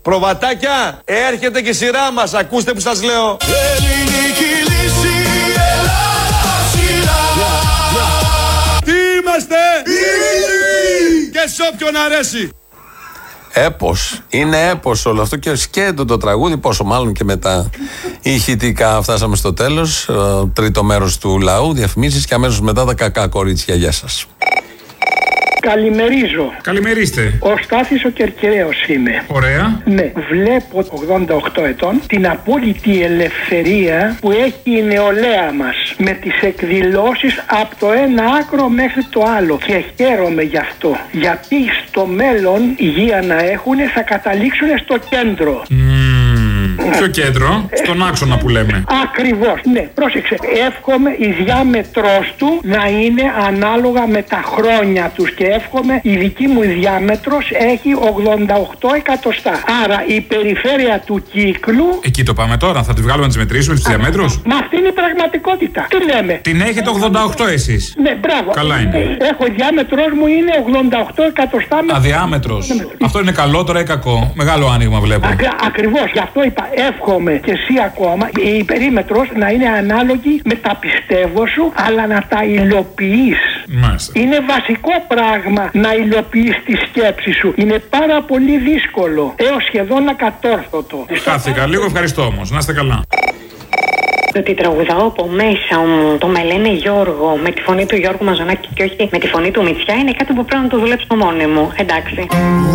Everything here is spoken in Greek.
Προβατάκια, έρχεται και η σειρά μας. Ακούστε που σας λέω. Ελληνική λύση, Ελλάδα σειρά. Τι είμαστε? Και σε όποιον αρέσει. Έπος. Είναι έπος όλο αυτό και σκέτο το τραγούδι, πόσο μάλλον και μετά ηχητικά. Φτάσαμε στο τέλος. Τρίτο μέρος του λαού, διαφημίσεις και αμέσως μετά τα κακά κορίτσια. Γεια σας. Καλημερίζω. Καλημερίστε. Ο Στάθης ο Κερκυραίος είμαι. Ωραία. Ναι, βλέπω 88 ετών την απόλυτη ελευθερία που έχει η νεολαία μας με τις εκδηλώσεις από το ένα άκρο μέχρι το άλλο και χαίρομαι γι' αυτό, γιατί στο μέλλον υγεία να έχουν θα καταλήξουν στο κέντρο. Ποιο κέντρο? Στον άξονα που λέμε. Ακριβώς, ναι, πρόσεξε. Εύχομαι η διάμετρος του να είναι ανάλογα με τα χρόνια τους και εύχομαι η δική μου διάμετρος έχει 88 εκατοστά. Άρα η περιφέρεια του κύκλου. Εκεί το πάμε τώρα, θα τη βγάλουμε να τις μετρήσουμε τις διαμέτρους. Μα αυτή είναι η πραγματικότητα. Τι λέμε? Την έχετε 88 εσείς. Ναι, μπράβο. Καλά είναι. Έχω διάμετρος μου είναι 88 εκατοστά με. Αδιάμετρος. Αυτό είναι καλό τώρα ή κακό? Μεγάλο άνοιγμα βλέπω. Ακριβώς, γι' αυτό είπα. Εύχομαι και εσύ ακόμα η περίμετρος να είναι ανάλογη με τα πιστεύω σου, αλλά να τα υλοποιείς. Μάλιστα. Είναι βασικό πράγμα να υλοποιείς τη σκέψη σου. Είναι πάρα πολύ δύσκολο, έως σχεδόν ακατόρθωτο. Χάθηκα λίγο, ευχαριστώ όμως. Να είστε καλά. Ότι τραγουδάω από μέσα μου το «Με λένε Γιώργο» με τη φωνή του Γιώργου Μαζονάκη και όχι με τη φωνή του Μητσιά είναι κάτι που πρέπει να το δουλέψω μόνη μου. Εντάξει.